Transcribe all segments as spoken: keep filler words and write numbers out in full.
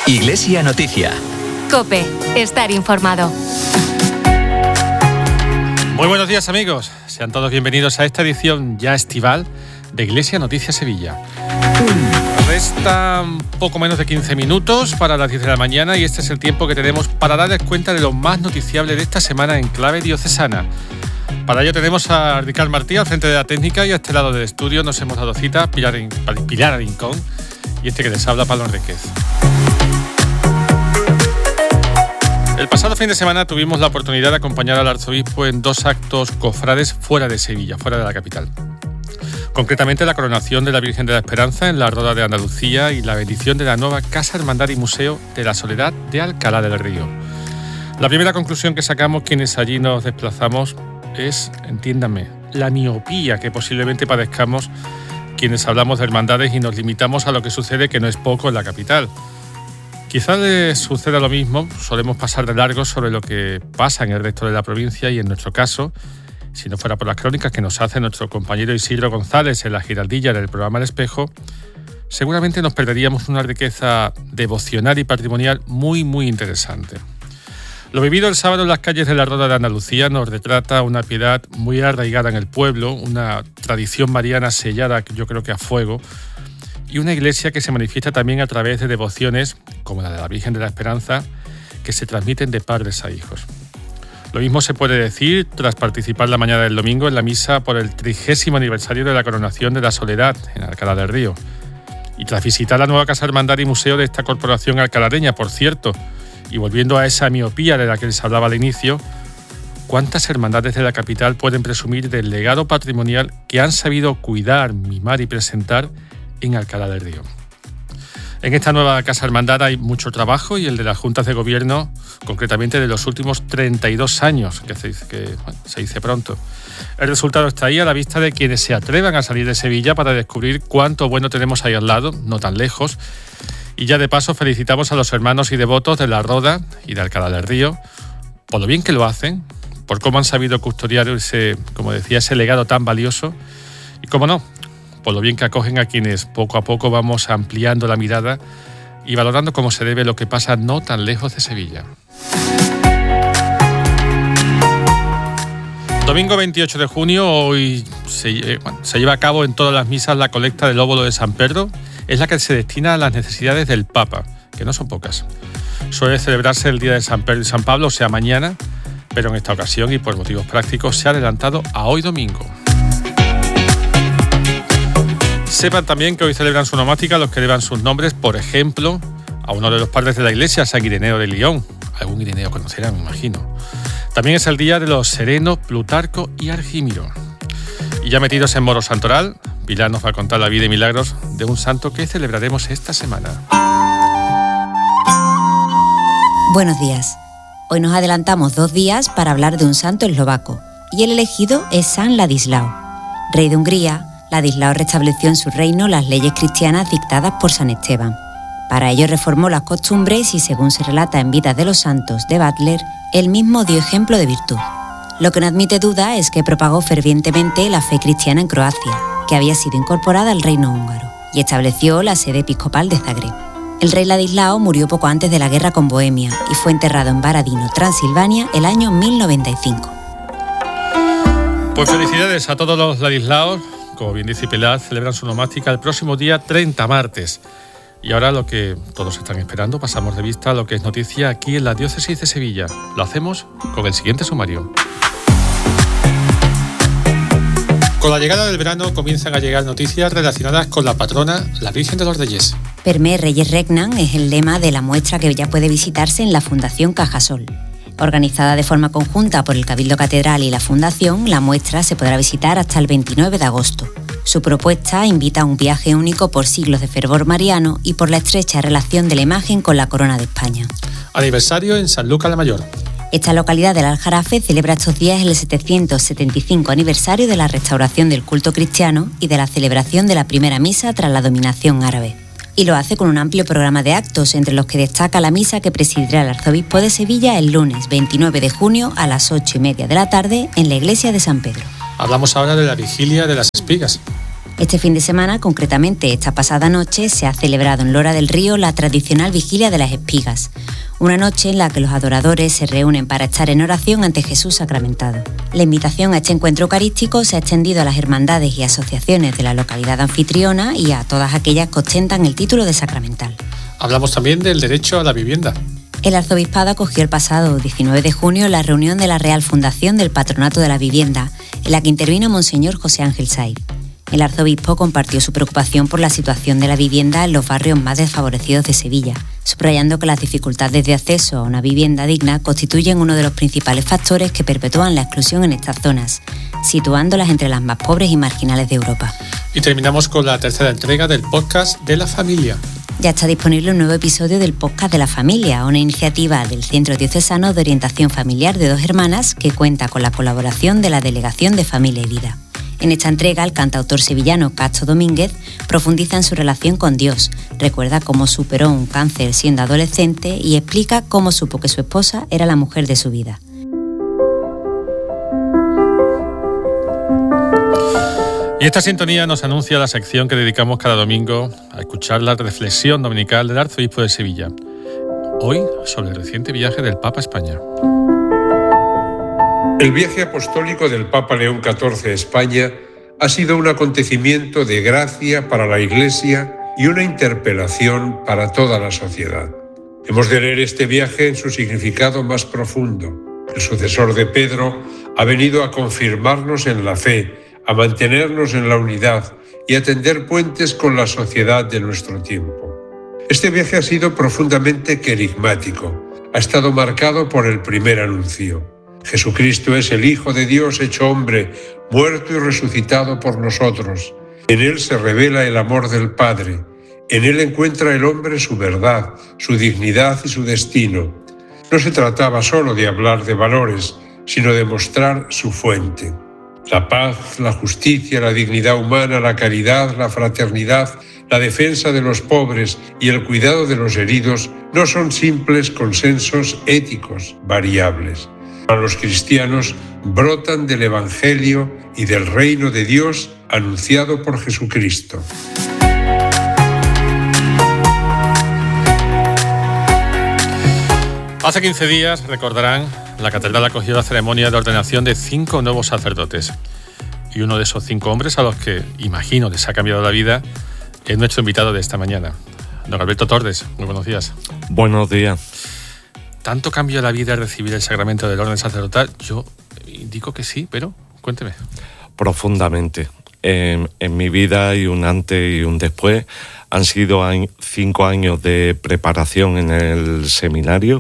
Iglesia Noticia. COPE. Estar informado. Muy buenos días, amigos. Sean todos bienvenidos a esta edición ya estival de Iglesia Noticia Sevilla. Restan poco menos de quince minutos para las diez de la mañana y este es el tiempo que tenemos para darles cuenta de lo más noticiable de esta semana en clave diocesana. Para ello tenemos a Ricard Martí al frente de la técnica y a este lado del estudio nos hemos dado cita Pilar, Pilar Arincón y este que les habla, Pablo Enríquez. El pasado fin de semana tuvimos la oportunidad de acompañar al arzobispo en dos actos cofrades fuera de Sevilla, fuera de la capital. Concretamente la coronación de la Virgen de la Esperanza en la Roda de Andalucía y la bendición de la nueva Casa Hermandad y Museo de la Soledad de Alcalá del Río. La primera conclusión que sacamos quienes allí nos desplazamos es, entiéndanme, la miopía que posiblemente padezcamos quienes hablamos de hermandades y nos limitamos a lo que sucede, que no es poco, en la capital. Quizás les suceda lo mismo, solemos pasar de largo sobre lo que pasa en el resto de la provincia y en nuestro caso, si no fuera por las crónicas que nos hace nuestro compañero Isidro González en la Giraldilla del programa El Espejo, seguramente nos perderíamos una riqueza devocional y patrimonial muy, muy interesante. Lo vivido el sábado en las calles de la Roda de Andalucía nos retrata una piedad muy arraigada en el pueblo, una tradición mariana sellada, yo creo que a fuego, y una iglesia que se manifiesta también a través de devociones, como la de la Virgen de la Esperanza, que se transmiten de padres a hijos. Lo mismo se puede decir tras participar la mañana del domingo en la misa por el trigésimo aniversario de la coronación de la Soledad en Alcalá del Río. Y tras visitar la nueva Casa Hermandad y Museo de esta corporación alcalareña, por cierto, y volviendo a esa miopía de la que les hablaba al inicio, ¿cuántas hermandades de la capital pueden presumir del legado patrimonial que han sabido cuidar, mimar y presentar en Alcalá del Río? En esta nueva Casa Hermandad hay mucho trabajo y el de las juntas de gobierno, concretamente de los últimos treinta y dos años, que se dice, que, bueno, se dice pronto. El resultado está ahí a la vista de quienes se atrevan a salir de Sevilla para descubrir cuánto bueno tenemos ahí al lado, no tan lejos. Y ya de paso felicitamos a los hermanos y devotos de la Roda y de Alcalá del Río por lo bien que lo hacen, por cómo han sabido custodiar ese, como decía, ese legado tan valioso y, cómo no, por lo bien que acogen a quienes poco a poco vamos ampliando la mirada y valorando cómo se debe lo que pasa no tan lejos de Sevilla. Domingo veintiocho de junio, hoy se, bueno, se lleva a cabo en todas las misas la colecta del óbolo de San Pedro. Es la que se destina a las necesidades del Papa, que no son pocas. Suele celebrarse el día de San Pedro y San Pablo, o sea, mañana, pero en esta ocasión y por motivos prácticos se ha adelantado a hoy domingo. Sepan también que hoy celebran su nomática los que llevan sus nombres, por ejemplo, a uno de los padres de la Iglesia, San Ireneo de Lyon. Algún Ireneo conocerán, me imagino. También es el día de los Sereno, Plutarco y Argimiro. Y ya metidos en Moro Santoral, Pilar nos va a contar la vida y milagros de un santo que celebraremos esta semana. Buenos días. Hoy nos adelantamos dos días para hablar de un santo eslovaco, y el elegido es San Ladislao. Rey de Hungría, Ladislao restableció en su reino las leyes cristianas dictadas por San Esteban. Para ello reformó las costumbres y, según se relata en Vidas de los Santos de Butler, él mismo dio ejemplo de virtud. Lo que no admite duda es que propagó fervientemente la fe cristiana en Croacia, que había sido incorporada al reino húngaro, y estableció la sede episcopal de Zagreb. El rey Ladislao murió poco antes de la guerra con Bohemia y fue enterrado en Baradino, Transilvania, el año mil noventa y cinco. Pues felicidades a todos los Ladislaos. Como bien dice Pilar, celebran su nomática el próximo día treinta, martes. Y ahora lo que todos están esperando, pasamos de vista a lo que es noticia aquí en la Diócesis de Sevilla. Lo hacemos con el siguiente sumario. Con la llegada del verano comienzan a llegar noticias relacionadas con la patrona, la Virgen de los Reyes. Per me Reyes Regnan es el lema de la muestra que ya puede visitarse en la Fundación Cajasol. Organizada de forma conjunta por el Cabildo Catedral y la Fundación, la muestra se podrá visitar hasta el veintinueve de agosto. Su propuesta invita a un viaje único por siglos de fervor mariano y por la estrecha relación de la imagen con la corona de España. Aniversario en Sanlúcar la Mayor. Esta localidad del Aljarafe celebra estos días el setecientos setenta y cinco aniversario de la restauración del culto cristiano y de la celebración de la primera misa tras la dominación árabe. Y lo hace con un amplio programa de actos, entre los que destaca la misa que presidirá el arzobispo de Sevilla el lunes veintinueve de junio a las ocho y media de la tarde en la iglesia de San Pedro. Hablamos ahora de la vigilia de las espigas. Este fin de semana, concretamente esta pasada noche, se ha celebrado en Lora del Río la tradicional Vigilia de las Espigas, una noche en la que los adoradores se reúnen para estar en oración ante Jesús sacramentado. La invitación a este encuentro eucarístico se ha extendido a las hermandades y asociaciones de la localidad anfitriona y a todas aquellas que ostentan el título de sacramental. Hablamos también del derecho a la vivienda. El arzobispado acogió el pasado diecinueve de junio la reunión de la Real Fundación del Patronato de la Vivienda, en la que intervino Monseñor José Ángel Saiz. El arzobispo compartió su preocupación por la situación de la vivienda en los barrios más desfavorecidos de Sevilla, subrayando que las dificultades de acceso a una vivienda digna constituyen uno de los principales factores que perpetúan la exclusión en estas zonas, situándolas entre las más pobres y marginales de Europa. Y terminamos con la tercera entrega del podcast de la familia. Ya está disponible un nuevo episodio del podcast de la familia, una iniciativa del Centro Diocesano de Orientación Familiar de Dos Hermanas que cuenta con la colaboración de la Delegación de Familia y Vida. En esta entrega, el cantautor sevillano Cacho Domínguez profundiza en su relación con Dios, recuerda cómo superó un cáncer siendo adolescente y explica cómo supo que su esposa era la mujer de su vida. Y esta sintonía nos anuncia la sección que dedicamos cada domingo a escuchar la reflexión dominical del arzobispo de Sevilla. Hoy sobre el reciente viaje del Papa a España. El viaje apostólico del Papa León catorce a España ha sido un acontecimiento de gracia para la Iglesia y una interpelación para toda la sociedad. Hemos de leer este viaje en su significado más profundo. El sucesor de Pedro ha venido a confirmarnos en la fe, a mantenernos en la unidad y a tender puentes con la sociedad de nuestro tiempo. Este viaje ha sido profundamente querigmático. Ha estado marcado por el primer anuncio. Jesucristo es el Hijo de Dios hecho hombre, muerto y resucitado por nosotros. En Él se revela el amor del Padre. En Él encuentra el hombre su verdad, su dignidad y su destino. No se trataba solo de hablar de valores, sino de mostrar su fuente. La paz, la justicia, la dignidad humana, la caridad, la fraternidad, la defensa de los pobres y el cuidado de los heridos no son simples consensos éticos variables. Para los cristianos brotan del Evangelio y del reino de Dios anunciado por Jesucristo. Hace quince días, recordarán, la catedral acogió la ceremonia de ordenación de cinco nuevos sacerdotes. Y uno de esos cinco hombres a los que, imagino, les ha cambiado la vida es nuestro invitado de esta mañana, don Alberto Tordes. Muy buenos días. Buenos días. ¿Tanto cambia la vida recibir el sacramento del orden sacerdotal? Yo indico que sí, pero cuénteme. Profundamente. En, en mi vida hay un antes y un después. Han sido añ- cinco años de preparación en el seminario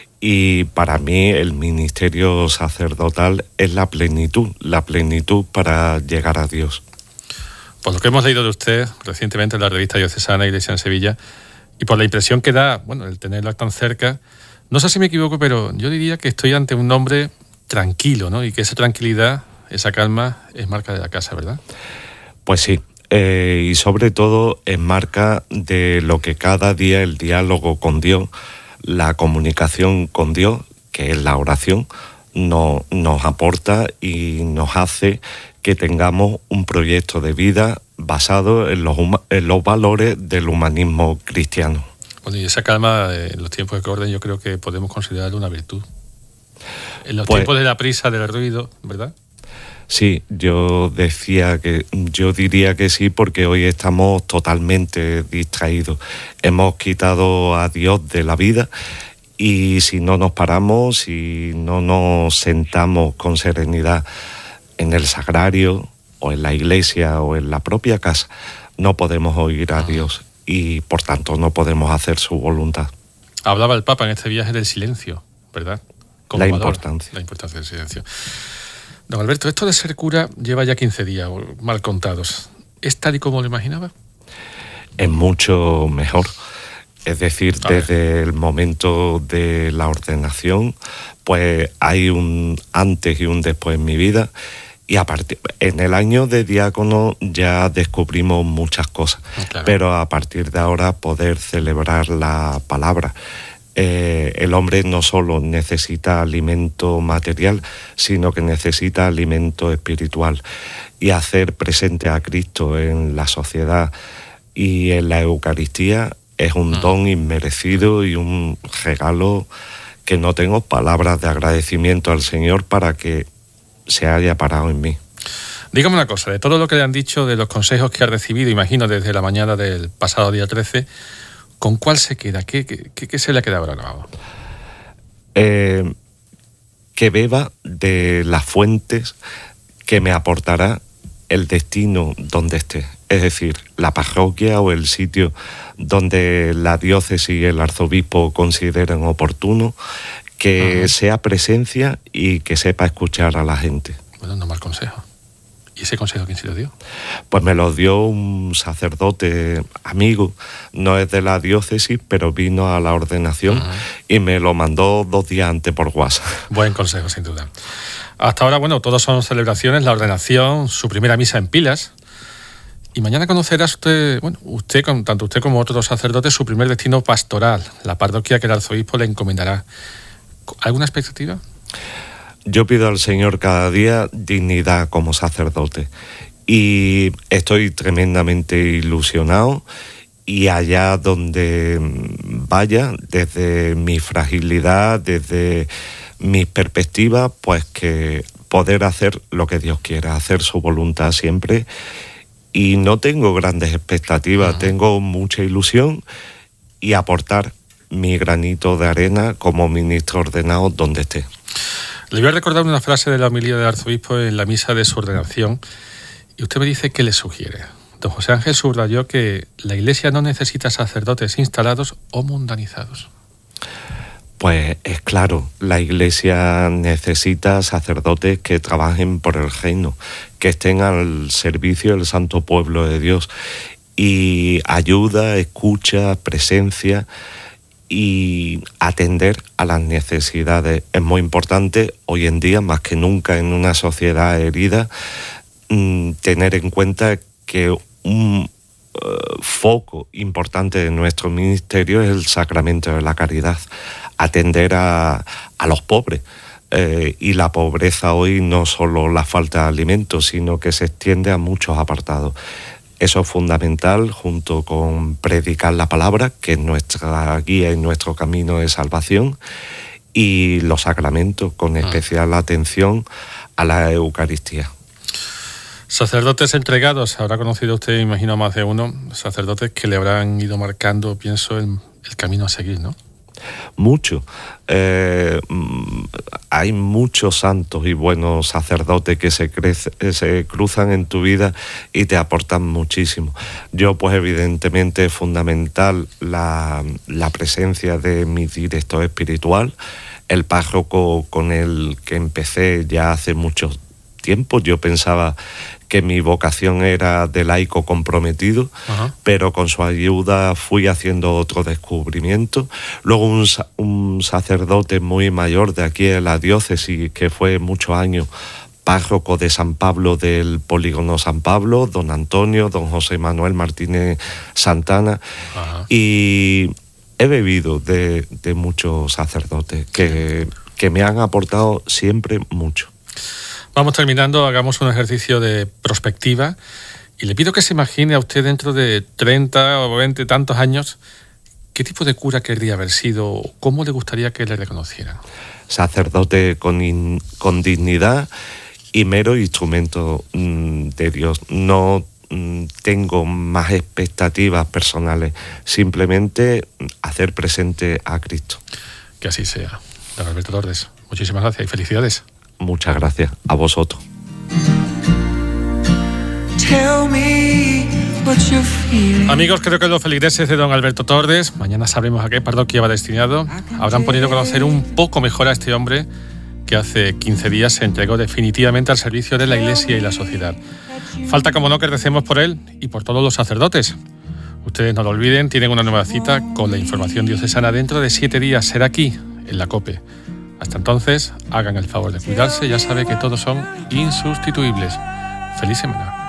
y para mí el ministerio sacerdotal es la plenitud, la plenitud para llegar a Dios. Por lo que hemos leído de usted recientemente en la revista diocesana Iglesia en Sevilla y por la impresión que da, bueno, el tenerlo tan cerca. No sé si me equivoco, pero yo diría que estoy ante un hombre tranquilo, ¿no? Y que esa tranquilidad, esa calma, es marca de la casa, ¿verdad? Pues sí, eh, y sobre todo es marca de lo que cada día el diálogo con Dios, la comunicación con Dios, que es la oración, no, nos aporta y nos hace que tengamos un proyecto de vida basado en los, en los valores del humanismo cristiano. Bueno, y esa calma en los tiempos que corren yo creo que podemos considerarlo una virtud. En los pues, tiempos de la prisa, del ruido, ¿verdad? Sí, yo decía que, yo diría que sí, porque hoy estamos totalmente distraídos. Hemos quitado a Dios de la vida y si no nos paramos, si no nos sentamos con serenidad en el sagrario o en la iglesia o en la propia casa, no podemos oír a ah. Dios. Y por tanto no podemos hacer su voluntad. Hablaba el Papa en este viaje del silencio, ¿verdad? La importancia. La importancia del silencio. Don Alberto, esto de ser cura lleva ya quince días, mal contados. ¿Es tal y como lo imaginaba? Es mucho mejor. Es decir, A desde ver. el momento de la ordenación, pues hay un antes y un después en mi vida. Y a partir, en el año de diácono ya descubrimos muchas cosas, claro. Pero a partir de ahora poder celebrar la palabra, Eh, el hombre no solo necesita alimento material, sino que necesita alimento espiritual. Y hacer presente a Cristo en la sociedad y en la Eucaristía es un don inmerecido y un regalo que no tengo palabras de agradecimiento al Señor para que se haya parado en mí. Dígame una cosa, de todo lo que le han dicho, de los consejos que ha recibido, imagino, desde la mañana del pasado día trece, ¿con cuál se queda? ¿Qué, qué, qué se le ha quedado grabado? Eh, que beba de las fuentes que me aportará el destino donde esté. Es decir, la parroquia o el sitio donde la diócesis y el arzobispo consideren oportuno, que uh-huh. sea presencia y que sepa escuchar a la gente. Bueno, no mal consejo. ¿Y ese consejo quién se lo dio? Pues me lo dio un sacerdote amigo, no es de la diócesis, pero vino a la ordenación uh-huh. y me lo mandó dos días antes por WhatsApp. Buen consejo, sin duda. Hasta ahora, bueno, todos son celebraciones, la ordenación, su primera misa en Pilas. Y mañana conocerá usted, bueno, usted, tanto usted como otros sacerdotes, su primer destino pastoral, la parroquia que el arzobispo le encomendará. ¿Alguna expectativa? Yo pido al Señor cada día dignidad como sacerdote y estoy tremendamente ilusionado, y allá donde vaya, desde mi fragilidad, desde mis perspectivas, pues que poder hacer lo que Dios quiera, hacer su voluntad siempre. Y no tengo grandes expectativas, uh-huh. tengo mucha ilusión y aportar mi granito de arena como ministro ordenado donde esté. Le voy a recordar una frase de la homilía del arzobispo en la misa de su ordenación, y usted me dice qué le sugiere. Don José Ángel subrayó que la Iglesia no necesita sacerdotes instalados o mundanizados. Pues es claro, la Iglesia necesita sacerdotes que trabajen por el reino, que estén al servicio del santo pueblo de Dios, y ayuda, escucha, presencia y atender a las necesidades. Es muy importante hoy en día, más que nunca en una sociedad herida, mmm, tener en cuenta que un uh, foco importante de nuestro ministerio es el sacramento de la caridad, atender a, a los pobres. Eh, y la pobreza hoy no solo la falta de alimentos, sino que se extiende a muchos apartados. Eso es fundamental, junto con predicar la palabra, que es nuestra guía y nuestro camino de salvación, y los sacramentos, con especial atención a la Eucaristía. Sacerdotes entregados, habrá conocido usted, imagino, más de uno, sacerdotes que le habrán ido marcando, pienso, el, el camino a seguir, ¿no? Mucho. Eh, hay muchos santos y buenos sacerdotes que se, crece, se cruzan en tu vida y te aportan muchísimo. Yo, pues evidentemente es fundamental la, la presencia de mi director espiritual, el párroco con el que empecé ya hace mucho tiempo. Yo pensaba que mi vocación era de laico comprometido, uh-huh. pero con su ayuda fui haciendo otro descubrimiento. Luego un, un sacerdote muy mayor de aquí de la diócesis, que fue muchos años párroco de San Pablo del Polígono San Pablo, don Antonio, don José Manuel Martínez Santana, uh-huh. y he bebido de, de muchos sacerdotes que, que me han aportado siempre mucho. Vamos terminando, hagamos un ejercicio de prospectiva y le pido que se imagine a usted dentro de treinta o veinte tantos años, ¿qué tipo de cura querría haber sido? ¿Cómo le gustaría que le reconocieran? Sacerdote con, in, con dignidad y mero instrumento mmm, de Dios. No mmm, tengo más expectativas personales, simplemente hacer presente a Cristo. Que así sea. Don Alberto Tordes, muchísimas gracias y felicidades. Muchas gracias a vosotros. Amigos, creo que los feligreses de don Alberto Tordes, mañana sabremos a qué parroquia va destinado, habrán podido conocer un poco mejor a este hombre que hace quince días se entregó definitivamente al servicio de la Iglesia y la sociedad. Falta, como no, que recemos por él y por todos los sacerdotes. Ustedes no lo olviden, tienen una nueva cita con la información diocesana dentro de siete días. Será aquí, en la COPE. Hasta entonces, hagan el favor de cuidarse, ya sabe que todos son insustituibles. ¡Feliz semana!